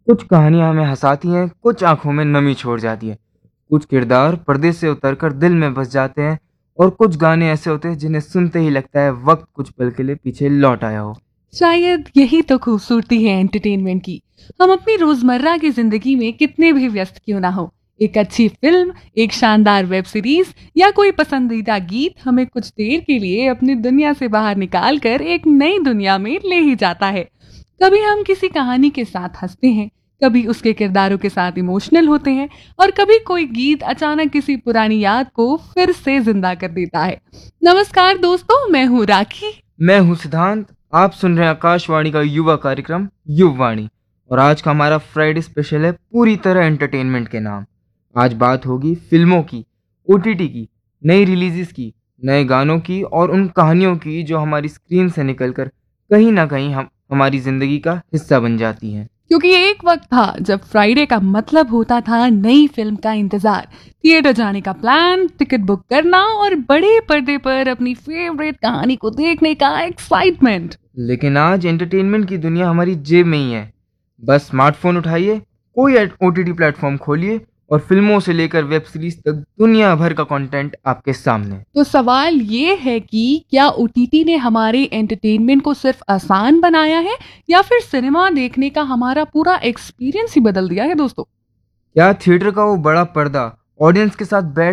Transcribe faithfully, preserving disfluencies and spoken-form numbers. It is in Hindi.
कुछ कहानियां हमें हंसाती हैं, कुछ आंखों में नमी छोड़ जाती है। कुछ किरदार पर्दे से उतरकर दिल में बस जाते हैं और कुछ गाने ऐसे होते हैं जिन्हें सुनते ही लगता है वक्त कुछ पल के लिए पीछे लौट आया हो। शायद यही तो खूबसूरती है एंटरटेनमेंट की। हम अपनी रोजमर्रा की जिंदगी में कितने भी व्यस्त क्यों ना हो, एक अच्छी फिल्म, एक शानदार वेब सीरीज या कोई पसंदीदा गीत हमें कुछ देर के लिए अपनी दुनिया से बाहर निकाल कर एक नई दुनिया में ले ही जाता है। कभी हम किसी कहानी के साथ हंसते हैं, कभी उसके किरदारों के साथ इमोशनल होते हैं, और कभी कोई गीत अचानक किसी पुरानी याद को फिर से जिंदा कर देता है। नमस्कार दोस्तों, मैं हूँ राखी। मैं हूं सिद्धांत। आप सुन रहे हैं आकाशवाणी का युवा कार्यक्रम युववाणी और आज का हमारा फ्राइडे स्पेशल है पूरी तरह एंटरटेनमेंट के नाम। आज बात होगी फिल्मों की, ओटीटी की, नई रिलीजेस की, नए गानों की और उन कहानियों की जो हमारी स्क्रीन से निकलकर कहीं ना कहीं हम हमारी जिंदगी का हिस्सा बन जाती हैं। क्योंकि एक वक्त था जब फ्राइडे का मतलब होता था नई फिल्म का इंतजार, थिएटर जाने का प्लान, टिकट बुक करना और बड़े पर्दे पर अपनी फेवरेट कहानी को देखने का एक्साइटमेंट। लेकिन आज एंटरटेनमेंट की दुनिया हमारी जेब में ही है। बस स्मार्टफोन उठाइए, कोई ओटीटी प्लेटफॉर्म खोलिए और फिल्मों से लेकर वेब सीरीज तक दुनिया भर का कंटेंट आपके सामने। तो सवाल ये है कि क्या ओटीटी ने हमारे एंटरटेनमेंट को सिर्फ आसान बनाया है या फिर सिनेमा देखने का हमारा पूरा एक्सपीरियंस ही बदल दिया है दोस्तों? क्या थिएटर का वो बड़ा पर्दा, ऑडियंस के साथ बैठ